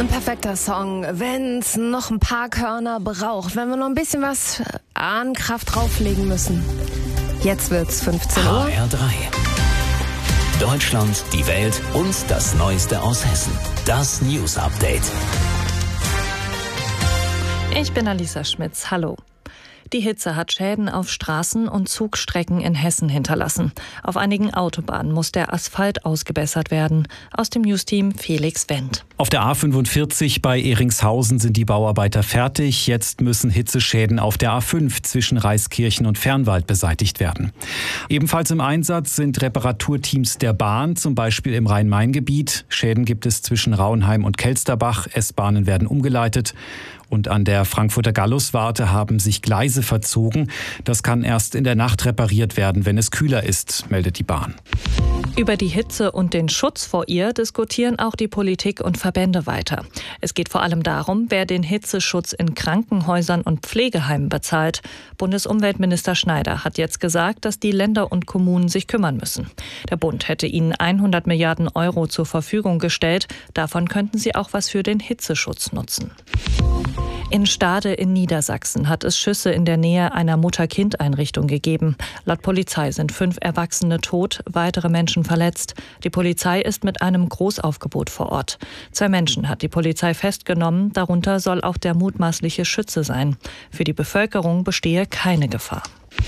Ein perfekter Song, wenn's noch ein paar Körner braucht, wenn wir noch ein bisschen was an Kraft drauflegen müssen. Jetzt wird's 15 Uhr. HR3. Deutschland, die Welt und das Neueste aus Hessen. Das News Update. Ich bin Alisa Schmitz. Hallo. Die Hitze hat Schäden auf Straßen und Zugstrecken in Hessen hinterlassen. Auf einigen Autobahnen muss der Asphalt ausgebessert werden. Aus dem News-Team Felix Wendt. Auf der A45 bei Ehringshausen sind die Bauarbeiter fertig. Jetzt müssen Hitzeschäden auf der A5 zwischen Reiskirchen und Fernwald beseitigt werden. Ebenfalls im Einsatz sind Reparaturteams der Bahn, zum Beispiel im Rhein-Main-Gebiet. Schäden gibt es zwischen Rauenheim und Kelsterbach. S-Bahnen werden umgeleitet. Und an der Frankfurter Galluswarte haben sich Gleise verzogen. Das kann erst in der Nacht repariert werden, wenn es kühler ist, meldet die Bahn. Über die Hitze und den Schutz vor ihr diskutieren auch die Politik und Verbände weiter. Es geht vor allem darum, wer den Hitzeschutz in Krankenhäusern und Pflegeheimen bezahlt. Bundesumweltminister Schneider hat jetzt gesagt, dass die Länder und Kommunen sich kümmern müssen. Der Bund hätte ihnen 100 Milliarden Euro zur Verfügung gestellt. Davon könnten sie auch was für den Hitzeschutz nutzen. In Stade in Niedersachsen hat es Schüsse in der Nähe einer Mutter-Kind-Einrichtung gegeben. Laut Polizei sind 5 Erwachsene tot, weitere Menschen verletzt. Die Polizei ist mit einem Großaufgebot vor Ort. 2 Menschen hat die Polizei festgenommen, darunter soll auch der mutmaßliche Schütze sein. Für die Bevölkerung bestehe keine Gefahr.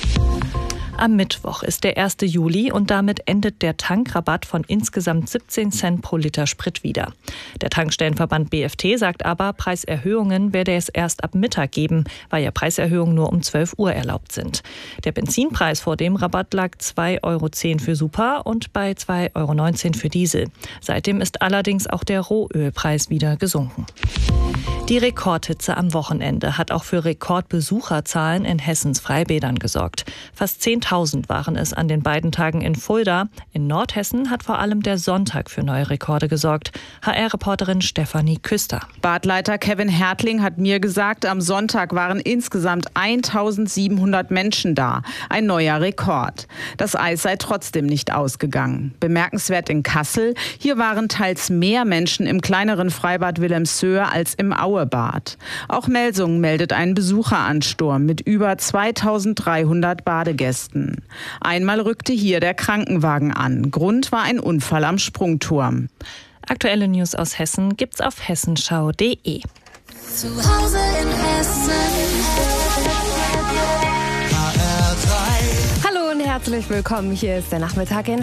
Am Mittwoch ist der 1. Juli und damit endet der Tankrabatt von insgesamt 17 Cent pro Liter Sprit wieder. Der Tankstellenverband BFT sagt aber, Preiserhöhungen werde es erst ab Mittag geben, weil ja Preiserhöhungen nur um 12 Uhr erlaubt sind. Der Benzinpreis vor dem Rabatt lag 2,10 € für Super und bei 2,19 € für Diesel. Seitdem ist allerdings auch der Rohölpreis wieder gesunken. Die Rekordhitze am Wochenende hat auch für Rekordbesucherzahlen in Hessens Freibädern gesorgt. Fast 10.000 waren es an den beiden Tagen in Fulda. In Nordhessen hat vor allem der Sonntag für neue Rekorde gesorgt. HR-Reporterin Stefanie Küster. Badleiter Kevin Hertling hat mir gesagt, am Sonntag waren insgesamt 1.700 Menschen da. Ein neuer Rekord. Das Eis sei trotzdem nicht ausgegangen. Bemerkenswert in Kassel. Hier waren teils mehr Menschen im kleineren Freibad Wilhelmshöhe als im Auebad. Auch Melsungen meldet einen Besucheransturm mit über 2.300 Badegästen. Einmal rückte hier der Krankenwagen an. Grund war ein Unfall am Sprungturm. Aktuelle News aus Hessen gibt's auf hessenschau.de. Zu Hause in Hessen. Hallo und herzlich willkommen. Hier ist der Nachmittag in